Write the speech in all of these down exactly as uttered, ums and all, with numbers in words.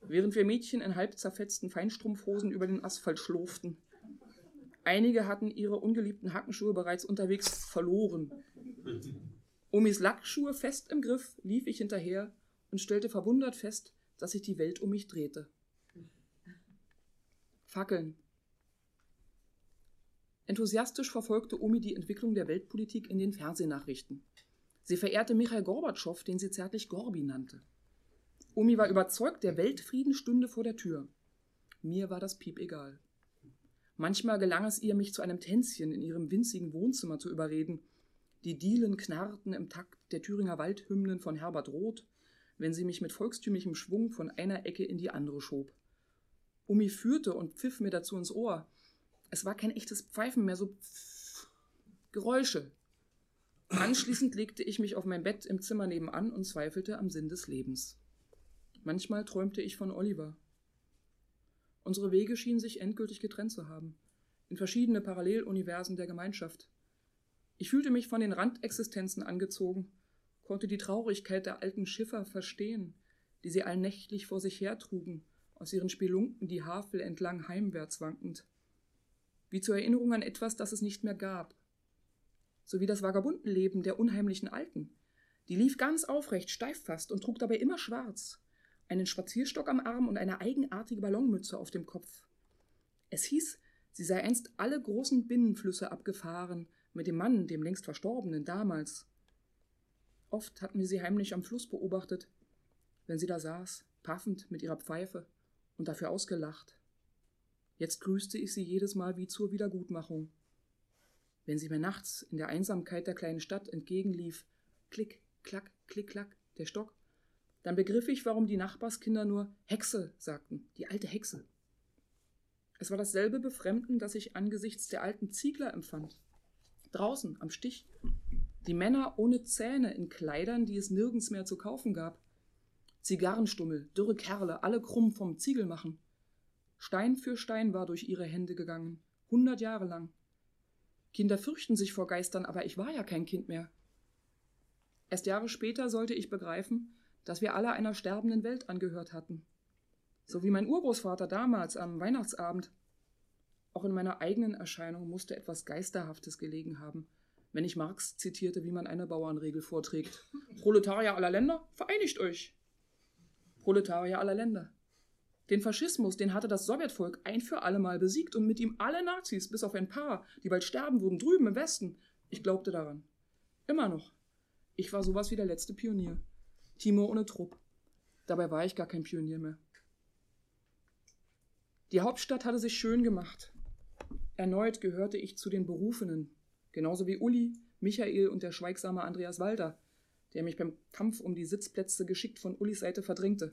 während wir Mädchen in halb zerfetzten Feinstrumpfhosen über den Asphalt schlurften. Einige hatten ihre ungeliebten Hackenschuhe bereits unterwegs verloren. Omis Lackschuhe fest im Griff lief ich hinterher und stellte verwundert fest, dass sich die Welt um mich drehte. Fackeln. Enthusiastisch verfolgte Omi die Entwicklung der Weltpolitik in den Fernsehnachrichten. Sie verehrte Michail Gorbatschow, den sie zärtlich Gorbi nannte. Omi war überzeugt, der Weltfrieden stünde vor der Tür. Mir war das Piep egal. Manchmal gelang es ihr, mich zu einem Tänzchen in ihrem winzigen Wohnzimmer zu überreden. Die Dielen knarrten im Takt der Thüringer Waldhymnen von Herbert Roth, wenn sie mich mit volkstümlichem Schwung von einer Ecke in die andere schob. Omi führte und pfiff mir dazu ins Ohr. Es war kein echtes Pfeifen mehr, so Pff, Geräusche. Anschließend legte ich mich auf mein Bett im Zimmer nebenan und zweifelte am Sinn des Lebens. Manchmal träumte ich von Oliver. Unsere Wege schienen sich endgültig getrennt zu haben, in verschiedene Paralleluniversen der Gemeinschaft. Ich fühlte mich von den Randexistenzen angezogen, konnte die Traurigkeit der alten Schiffer verstehen, die sie allnächtlich vor sich hertrugen, aus ihren Spelunken die Havel entlang heimwärts wankend. Wie zur Erinnerung an etwas, das es nicht mehr gab. So wie das Vagabundenleben der unheimlichen Alten. Die lief ganz aufrecht, steif fast und trug dabei immer schwarz, einen Spazierstock am Arm und eine eigenartige Ballonmütze auf dem Kopf. Es hieß, sie sei einst alle großen Binnenflüsse abgefahren, mit dem Mann, dem längst Verstorbenen, damals. Oft hatten wir sie heimlich am Fluss beobachtet, wenn sie da saß, paffend mit ihrer Pfeife und dafür ausgelacht. Jetzt grüßte ich sie jedes Mal wie zur Wiedergutmachung. Wenn sie mir nachts in der Einsamkeit der kleinen Stadt entgegenlief, klick, klack, klick, klack, der Stock, dann begriff ich, warum die Nachbarskinder nur Hexe sagten, die alte Hexe. Es war dasselbe Befremden, das ich angesichts der alten Ziegler empfand. Draußen, am Stich, die Männer ohne Zähne in Kleidern, die es nirgends mehr zu kaufen gab. Zigarrenstummel, dürre Kerle, alle krumm vom Ziegelmachen. Stein für Stein war durch ihre Hände gegangen, hundert Jahre lang. Kinder fürchten sich vor Geistern, aber ich war ja kein Kind mehr. Erst Jahre später sollte ich begreifen, dass wir alle einer sterbenden Welt angehört hatten. So wie mein Urgroßvater damals am Weihnachtsabend. Auch in meiner eigenen Erscheinung musste etwas Geisterhaftes gelegen haben, wenn ich Marx zitierte, wie man eine Bauernregel vorträgt. Proletarier aller Länder, vereinigt euch! Proletarier aller Länder. Den Faschismus, den hatte das Sowjetvolk ein für alle Mal besiegt und mit ihm alle Nazis, bis auf ein paar, die bald sterben würden, drüben im Westen. Ich glaubte daran. Immer noch. Ich war sowas wie der letzte Pionier. Timur ohne Trupp. Dabei war ich gar kein Pionier mehr. Die Hauptstadt hatte sich schön gemacht. Erneut gehörte ich zu den Berufenen, genauso wie Uli, Michael und der schweigsame Andreas Walter, der mich beim Kampf um die Sitzplätze geschickt von Ulis Seite verdrängte.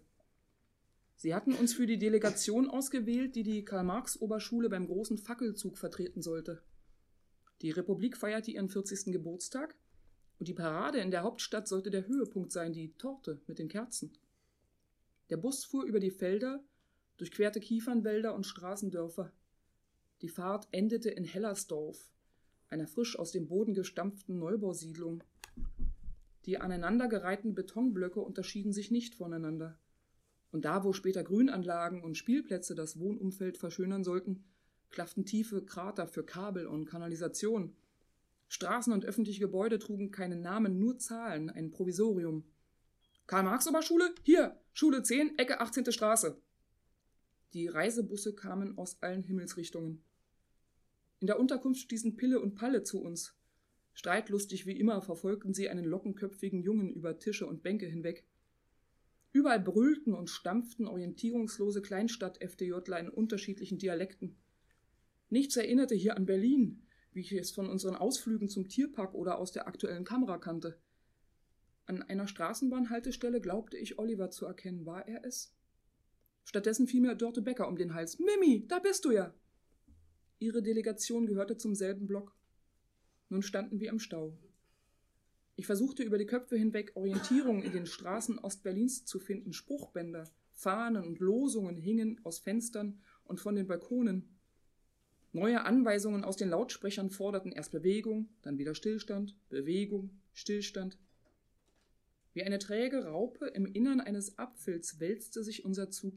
Sie hatten uns für die Delegation ausgewählt, die die Karl-Marx-Oberschule beim großen Fackelzug vertreten sollte. Die Republik feierte ihren vierzigsten Geburtstag und die Parade in der Hauptstadt sollte der Höhepunkt sein, die Torte mit den Kerzen. Der Bus fuhr über die Felder, durchquerte Kiefernwälder und Straßendörfer. Die Fahrt endete in Hellersdorf, einer frisch aus dem Boden gestampften Neubausiedlung. Die aneinandergereihten Betonblöcke unterschieden sich nicht voneinander. Und da, wo später Grünanlagen und Spielplätze das Wohnumfeld verschönern sollten, klafften tiefe Krater für Kabel und Kanalisation. Straßen und öffentliche Gebäude trugen keinen Namen, nur Zahlen, ein Provisorium. Karl-Marx-Oberschule? Hier, Schule zehn, Ecke achtzehnte Straße. Die Reisebusse kamen aus allen Himmelsrichtungen. In der Unterkunft stießen Pille und Palle zu uns. Streitlustig wie immer verfolgten sie einen lockenköpfigen Jungen über Tische und Bänke hinweg. Überall brüllten und stampften orientierungslose Kleinstadt-FDJler in unterschiedlichen Dialekten. Nichts erinnerte hier an Berlin, wie ich es von unseren Ausflügen zum Tierpark oder aus der aktuellen Kamera kannte. An einer Straßenbahnhaltestelle glaubte ich, Oliver zu erkennen. War er es? Stattdessen fiel mir Dörte Becker um den Hals. »Mimi, da bist du ja!« Ihre Delegation gehörte zum selben Block. Nun standen wir im Stau. Ich versuchte über die Köpfe hinweg Orientierung in den Straßen Ostberlins zu finden. Spruchbänder, Fahnen und Losungen hingen aus Fenstern und von den Balkonen. Neue Anweisungen aus den Lautsprechern forderten erst Bewegung, dann wieder Stillstand, Bewegung, Stillstand. Wie eine träge Raupe im Innern eines Apfels wälzte sich unser Zug